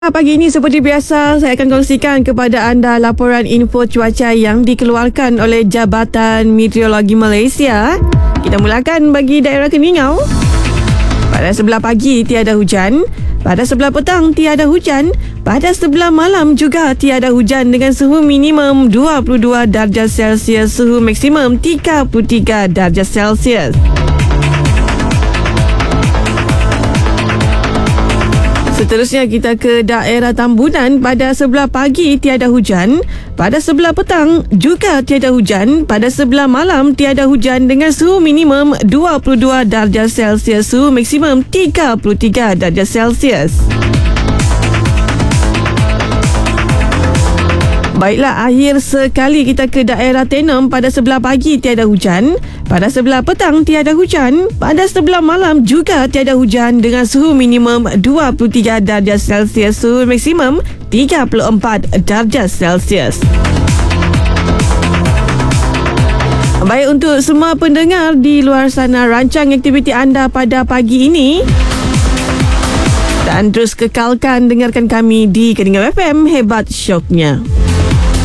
Pagi ini seperti biasa saya akan kongsikan kepada anda laporan info cuaca yang dikeluarkan oleh Jabatan Meteorologi Malaysia. Kita mulakan bagi daerah Keningau. Pada sebelah pagi tiada hujan, pada sebelah petang tiada hujan, pada sebelah malam juga tiada hujan dengan suhu minimum 22 darjah Celsius, suhu maksimum 33 darjah Celsius. Seterusnya kita ke daerah Tambunan. Pada sebelah pagi tiada hujan, pada sebelah petang juga tiada hujan, pada sebelah malam tiada hujan dengan suhu minimum 22 darjah Celsius, suhu maksimum 33 darjah Celsius. Baiklah, akhir sekali kita ke daerah Tenom. Pada sebelah pagi tiada hujan, pada sebelah petang tiada hujan, pada sebelah malam juga tiada hujan dengan suhu minimum 23 darjah Celsius, suhu maksimum 34 darjah Celsius. Baik, untuk semua pendengar di luar sana, rancang aktiviti anda pada pagi ini dan terus kekalkan dengarkan kami di Keningau FM, hebat syoknya.